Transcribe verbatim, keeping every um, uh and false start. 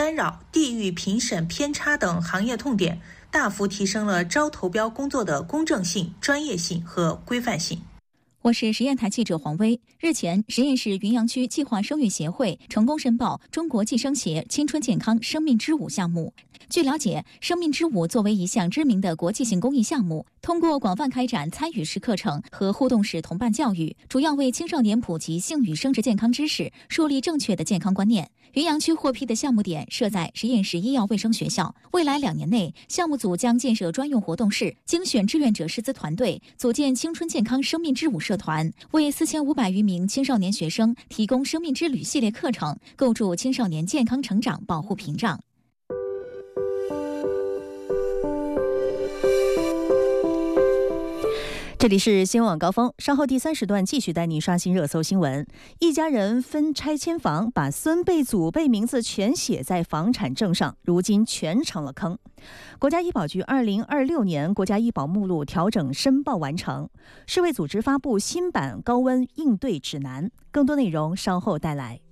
干扰、地域评审偏差等行业痛点，大幅提升了招投标工作的公正性、专业性和规范性。 我是实验台记者黄威。日前，实验室云阳区计划生育协会成功申报中国计生协青春健康生命之舞项目。据了解，生命之舞作为一项知名的国际性公益项目，通过广泛开展参与式课程和互动式同伴教育，主要为青少年普及性与生殖健康知识，树立正确的健康观念。云阳区获批的项目点设在实验室医药卫生学校，未来两年内，项目组将建设专用活动室，精选志愿者师资团队，组建青春健康生命之舞社团，为四千五百余名青少年学生提供生命之旅系列课程，构筑青少年健康成长保护屏障。 这里是新闻晚高峰，稍后第三时段继续带你刷新热搜新闻。一家人分拆迁房，把孙辈祖辈名字全写在房产证上，如今全成了坑。国家医保局二零二六年国家医保目录调整申报完成，世卫组织发布新版高温应对指南，更多内容稍后带来。